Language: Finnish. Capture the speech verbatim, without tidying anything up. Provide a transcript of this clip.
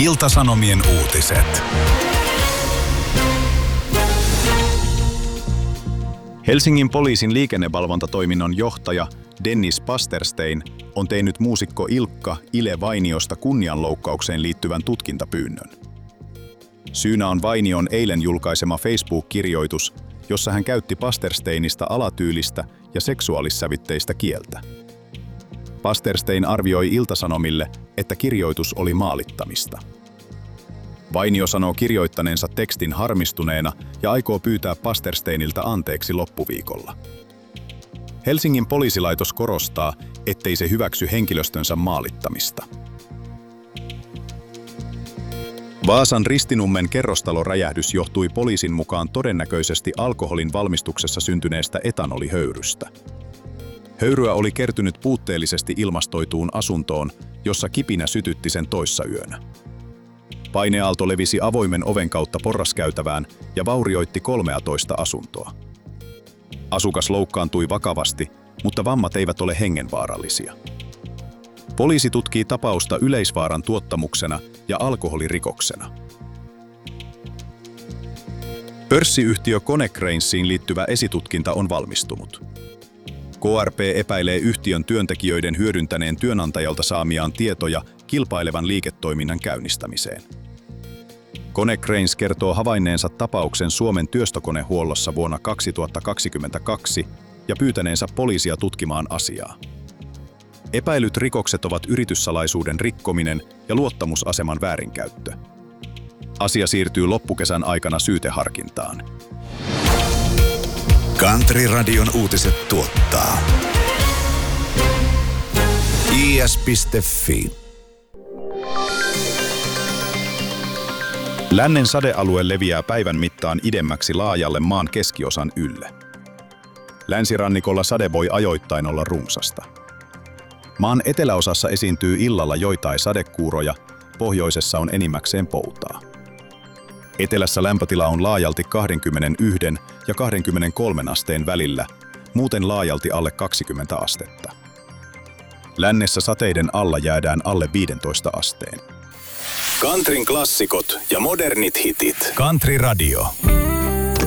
Ilta-Sanomien uutiset. Helsingin poliisin liikennevalvontatoiminnon johtaja Dennis Pasterstein on tehnyt muusikko Ilkka Ile Vainiosta kunnianloukkaukseen liittyvän tutkintapyynnön. Syynä on Vainion eilen julkaisema Facebook-kirjoitus, jossa hän käytti Pastersteinista alatyylistä ja seksuaalissävytteistä kieltä. Pasterstein arvioi Ilta-Sanomille, että kirjoitus oli maalittamista. Vainio sanoo kirjoittaneensa tekstin harmistuneena ja aikoo pyytää Pastersteinilta anteeksi loppuviikolla. Helsingin poliisilaitos korostaa, ettei se hyväksy henkilöstönsä maalittamista. Vaasan Ristinummen kerrostaloräjähdys johtui poliisin mukaan todennäköisesti alkoholin valmistuksessa syntyneestä etanolihöyrystä. Höyryä oli kertynyt puutteellisesti ilmastoituun asuntoon, jossa kipinä sytytti sen toissayönä. Paineaalto levisi avoimen oven kautta porraskäytävään ja vaurioitti kolmeatoista asuntoa. Asukas loukkaantui vakavasti, mutta vammat eivät ole hengenvaarallisia. Poliisi tutkii tapausta yleisvaaran tuottamuksena ja alkoholirikoksena. Pörssiyhtiö Konecranes'iin liittyvä esitutkinta on valmistunut. K R P epäilee yhtiön työntekijöiden hyödyntäneen työnantajalta saamiaan tietoja kilpailevan liiketoiminnan käynnistämiseen. Konecranes kertoo havainneensa tapauksen Suomen työstökonehuollossa vuonna kaksituhattakaksikymmentäkaksi ja pyytäneensä poliisia tutkimaan asiaa. Epäilyt rikokset ovat yrityssalaisuuden rikkominen ja luottamusaseman väärinkäyttö. Asia siirtyy loppukesän aikana syyteharkintaan. Country Radion uutiset tuottaa i s piste f i. Lännen sadealue leviää päivän mittaan idemmäksi laajalle maan keskiosan ylle. Länsirannikolla sade voi ajoittain olla runsasta. Maan eteläosassa esiintyy illalla joitain sadekuuroja, pohjoisessa on enimmäkseen poutaa. Etelässä lämpötila on laajalti kaksikymmentäyksi ja kaksikymmentäkolme asteen välillä, muuten laajalti alle kaksikymmentä astetta. Lännessä sateiden alla jäädään alle viisitoista asteen. Countryn klassikot ja modernit hitit. Country Radio.